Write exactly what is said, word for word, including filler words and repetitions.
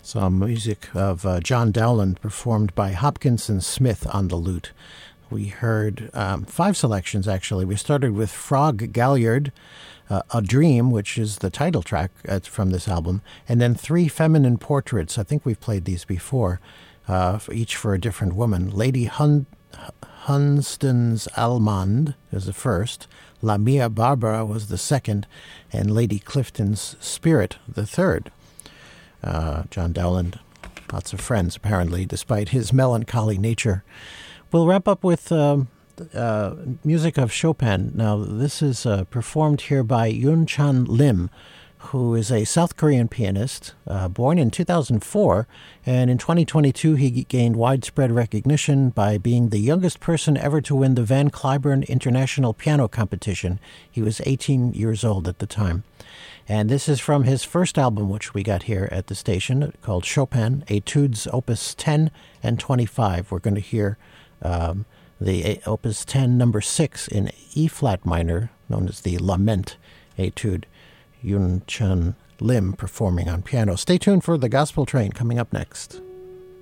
Some music of uh, John Dowland performed by Hopkinson Smith on the lute. We heard um, five selections, actually. We started with Frog Galliard, uh, A Dream, which is the title track uh, from this album, and then three feminine portraits. I think we've played these before, uh, for each for a different woman. Lady Hun- Hunstan's Almond is the first, La Mia Barbara was the second, and Lady Clifton's Spirit the third. Uh, John Dowland, lots of friends, apparently, despite his melancholy nature. We'll wrap up with um, uh, music of Chopin. Now, this is uh, performed here by Yoon Chan Lim, who is a South Korean pianist, uh, born in two thousand four, and in twenty twenty-two he gained widespread recognition by being the youngest person ever to win the Van Cliburn International Piano Competition. He was eighteen years old at the time. And this is from his first album, which we got here at the station, called Chopin, Etudes Opus ten and twenty-five. We're going to hear um, the Opus ten, number six, in E-flat minor, known as the Lament Etude. Yoon Chan Lim performing on piano. Stay tuned for The Gospel Train coming up next.